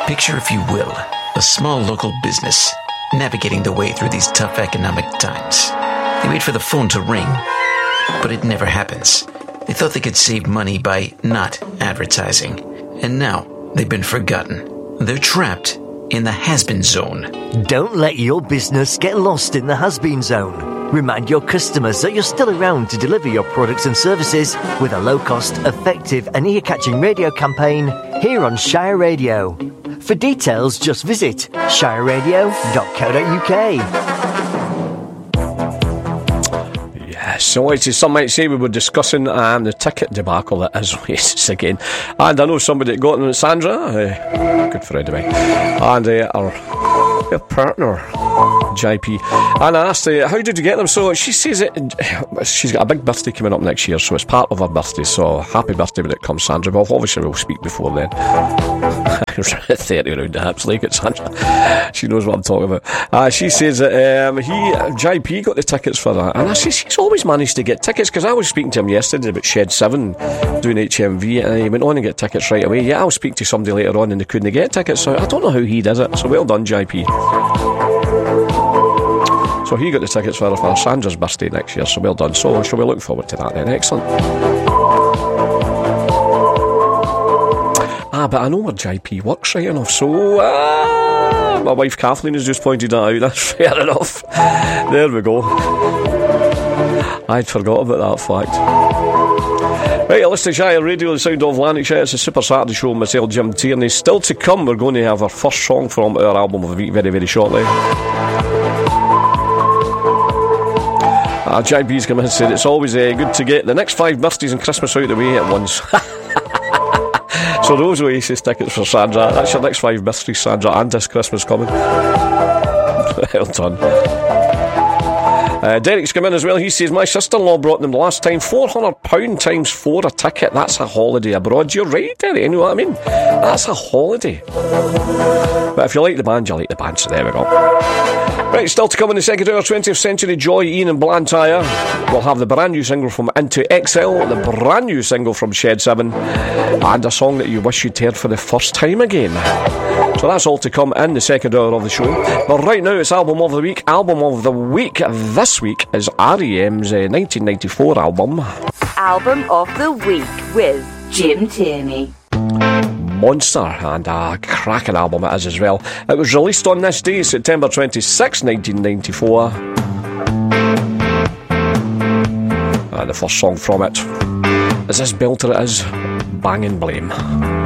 Picture, if you will, a small local business navigating their way through these tough economic times. They wait for the phone to ring, but it never happens. They thought they could save money by not advertising, and now they've been forgotten. They're trapped in the has-been zone. Don't let your business get lost in the has-been zone. Remind your customers that you're still around to deliver your products and services with a low-cost, effective and ear-catching radio campaign here on Shire Radio. For details, just visit shireradio.co.uk. So as some might say, we were discussing the ticket debacle that is Oasis again. And I know somebody that got in, Sandra, good friend of mine, and our partner, JP. And I asked her, how did you get them? So she says she's got a big birthday coming up next year, so it's part of her birthday. So happy birthday when it comes, Sandra. Well, obviously we'll speak before then. 30 around the hips, like it, Sandra. She knows what I'm talking about. She says that JP got the tickets for that, and I says he's always managed to get tickets, because I was speaking to him yesterday about Shed 7 doing HMV, and he went on and get tickets right away. Yeah, I'll speak to somebody later on and they couldn't get tickets, so I don't know how he does it. So well done, JP. So he got the tickets for Sandra's birthday next year, so well done. So shall we look forward to that then? Excellent. But I know where JP works right enough, so my wife Kathleen has just pointed that out. That's fair enough. There we go. I'd forgot about that fact. Right, you're listening to Shire Radio, the sound of Lanarkshire. It's a Super Saturday show with myself, Jim Tierney. Still to come, we're going to have our first song from our album of the week very, very shortly. JP's come in and said it's always good to get the next 5 birthdays and Christmas out of the way at once. So those Oasis tickets for Sandra. That's your next 5 birthdays, Sandra, and this Christmas coming. Well done. Derek's come in as well. He says, my sister-in-law brought them the last time, £400 times 4 a ticket. That's a holiday abroad. You're right, Derek, you know what I mean? That's a holiday. But if you like the band, you like the band, so there we go. Right, still to come in the second hour, 20th Century Joy, Ian and Blantyre. We'll have the brand new single from Into Excel, the brand new single from Shed 7, and a song that you wish you'd heard for the first time again. So that's all to come in the second hour of the show. But right now it's Album of the Week. Album of the Week this week is R.E.M's 1994 album. Album of the Week with Jim Tierney. Monster, and a cracking album it is as well. It was released on this day, September 26, 1994. And the first song from it is this belter, it is Bang and Blame.